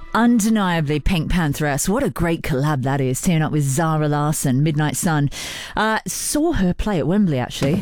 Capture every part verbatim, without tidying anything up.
Undeniably Pink Pantheress. What a great collab that is, teaming up with Zara Larsson, Midnight Sun. Uh, saw her play at Wembley, actually.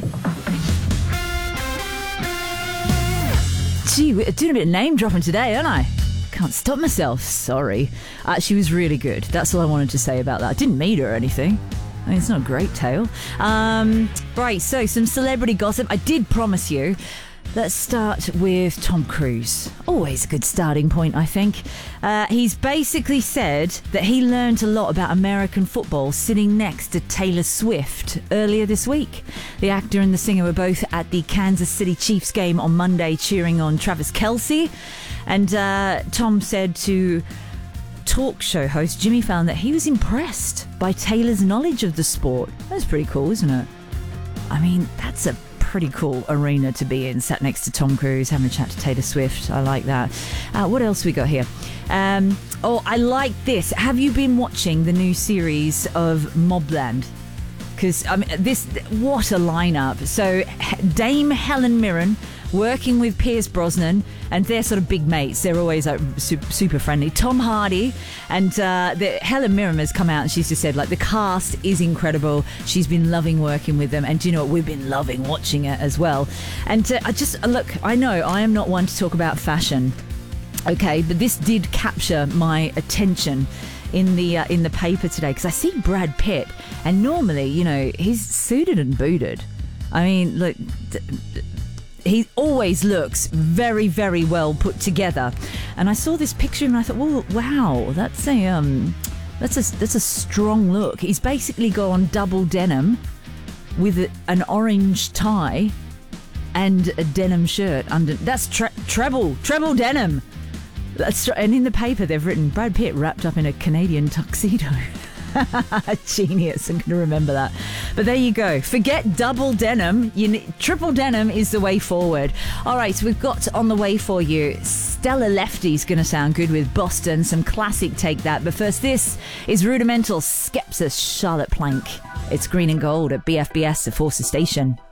Gee, we're doing a bit of name dropping today, aren't I? Can't stop myself, sorry. Uh, she was really good. That's all I wanted to say about that. I didn't meet her or anything. I mean, it's not a great tale. Um, right, so some celebrity gossip. I did promise you. Let's start with Tom Cruise. Always a good starting point, I think. Uh, he's basically said that he learned a lot about American football sitting next to Taylor Swift earlier this week. The actor and the singer were both at the Kansas City Chiefs game on Monday cheering on Travis Kelce. And uh, Tom said to talk show host Jimmy Fallon that he was impressed by Taylor's knowledge of the sport. That's pretty cool, isn't it? I mean, that's a pretty cool arena to be in, sat next to Tom Cruise, having a chat to Taylor Swift. I like that. Uh, what else we got here? Um, oh, I like this. Have you been watching the new series of Mobland? Because, I mean, this, what a lineup. So, Dame Helen Mirren working with Pierce Brosnan, and they're sort of big mates. They're always like super, super friendly. Tom Hardy and uh, the, Helen Mirren has come out and she's just said, like, the cast is incredible. She's been loving working with them, and do you know what? We've been loving watching it as well. And uh, I just look, I know I am not one to talk about fashion, okay, but this did capture my attention in the uh, in the paper today, because I see Brad Pitt, and normally, you know, he's suited and booted. I mean, look. D- d- He always looks very, very well put together. And I saw this picture and I thought, well, wow, that's a um, that's a that's a strong look. He's basically gone double denim with a, an orange tie and a denim shirt under. That's tre- treble, treble denim. That's and in the paper they've written Brad Pitt wrapped up in a Canadian tuxedo. Genius. I'm going to remember that. But there you go. Forget double denim. You need, triple denim is the way forward. All right, so we've got on the way for you Stella Lefty's going to sound good with Boston. Some classic Take That. But first, this is Rudimental Skepsis, Charlotte Plank. It's Green and Gold at B F B S, the Forces Station.